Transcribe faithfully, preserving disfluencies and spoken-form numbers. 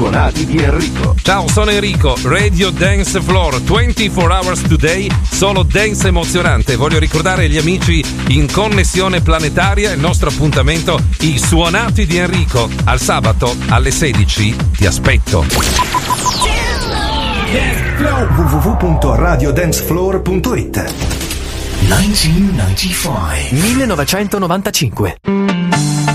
suonati di Enrico. Ciao, sono Enrico, Radio Dance Floor, ventiquattro hours today, solo dance emozionante. Voglio ricordare agli amici in connessione planetaria il nostro appuntamento, i suonati di Enrico. Al sabato alle sedici ti aspetto. w w w punto radio dance floor punto it. millenovecentonovantacinque